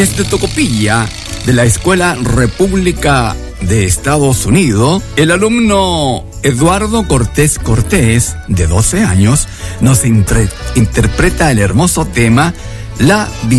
Desde Tocopilla, de la Escuela República de Estados Unidos, el alumno Eduardo Cortés Cortés, de 12 años, nos interpreta el hermoso tema La